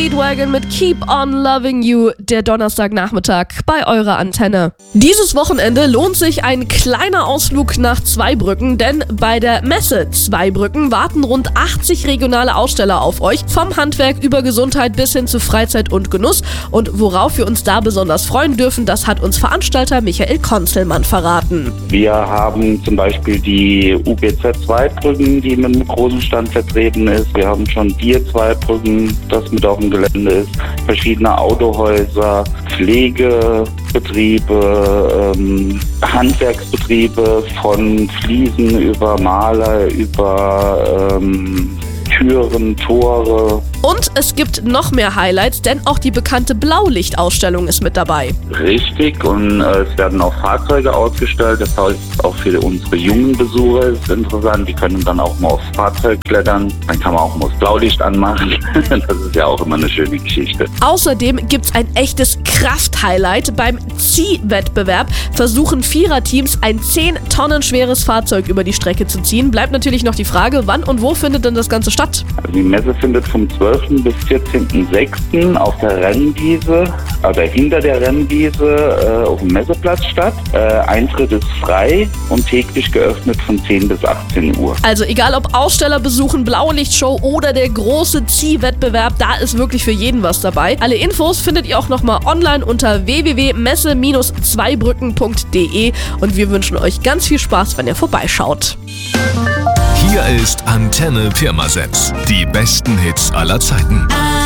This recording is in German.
Speedwagon mit Keep on Loving You, der Donnerstagnachmittag bei eurer Antenne. Dieses Wochenende lohnt sich ein kleiner Ausflug nach Zweibrücken, denn bei der Messe Zweibrücken warten rund 80 regionale Aussteller auf euch, vom Handwerk über Gesundheit bis hin zu Freizeit und Genuss. Und worauf wir uns da besonders freuen dürfen, das hat uns Veranstalter Michael Konzelmann verraten. Wir haben zum Beispiel die UBZ Zweibrücken, die mit einem großen Stand vertreten ist. Wir haben schon Bier Zweibrücken, das mit auf dem Gelände ist. Verschiedene Autohäuser, Pflegebetriebe, Handwerksbetriebe von Fliesen über Maler, über Türen, Tore. Und es gibt noch mehr Highlights, denn auch die bekannte Blaulichtausstellung ist mit dabei. Richtig, und es werden auch Fahrzeuge ausgestellt. Das heißt, auch für unsere jungen Besucher ist es interessant. Die können dann auch mal aufs Fahrzeug klettern. Dann kann man auch mal das Blaulicht anmachen. Das ist ja auch immer eine schöne Geschichte. Außerdem gibt's ein echtes Kraft-Highlight. Beim Ziehwettbewerb versuchen Viererteams ein 10 Tonnen schweres Fahrzeug über die Strecke zu ziehen. Bleibt natürlich noch die Frage, wann und wo findet denn das Ganze statt? Also die Messe findet vom 12. bis 14.06. auf der Rennwiese, oder hinter der Rennwiese auf dem Messeplatz statt. Eintritt ist frei und täglich geöffnet von 10 bis 18 Uhr. Also egal ob Aussteller besuchen, Blaulichtshow oder der große Ziehwettbewerb, da ist wirklich für jeden was dabei. Alle Infos findet ihr auch nochmal online unter www.messe-zweibrücken.de und wir wünschen euch ganz viel Spaß, wenn ihr vorbeischaut. Hier ist Antenne Pirmasens. Die besten Hits aller Zeiten.